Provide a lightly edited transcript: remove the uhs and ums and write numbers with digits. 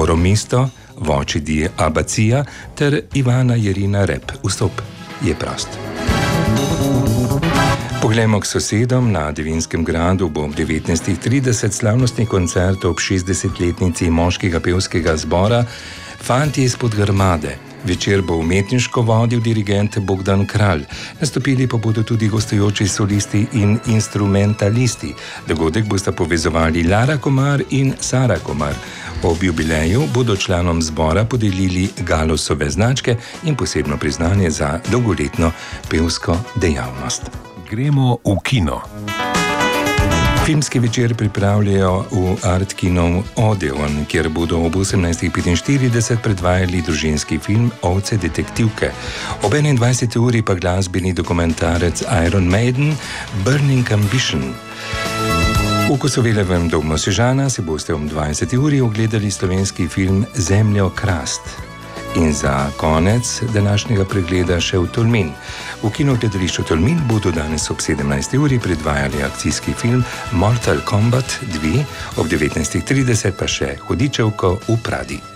Horomesto, Voci di Abbazia ter Ivana Jerina Rep. Vstop je prost. Poglejmo k sosedom. Na Devinskem gradu bo ob 19.30 slavnostni koncert ob 60-letnici moškega pevskega zbora Fantje izpod Grmade. Večer bo umetniško vodil dirigent Bogdan Kralj. Nastopili pa bodo tudi gostujoči solisti in instrumentalisti. Dogodek bosta povezovali Lara Komar in Sara Komar. Ob jubileju bodo članom zbora podelili Galusove značke in posebno priznanje za dolgoletno pevsko dejavnost. Gremo v kino. Filmski večer pripravljajo v Art Kinu Odeon, kjer bodo ob 18.45 predvajali družinski film Ovce detektivke. Ob 21. uri pa glasbeni dokumentarec Iron Maiden Burning Ambition. V Kosovelevem domu Sežana si boste ob 20. uri ogledali slovenski film Zemljo krast. In za konec današnjega pregleda še v Tolmin. V kinogledališču Tolmin bodo danes ob 17. uri predvajali akcijski film Mortal Kombat 2, ob 19.30 pa še Hudičevko v Pradi.